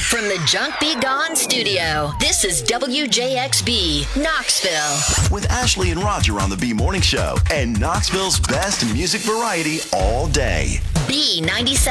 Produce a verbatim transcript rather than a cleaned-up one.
From the Junk Be Gone studio, this is W J X B, Knoxville. With Ashley and Roger on the B Morning Show and Knoxville's best music variety all day. B ninety-seven.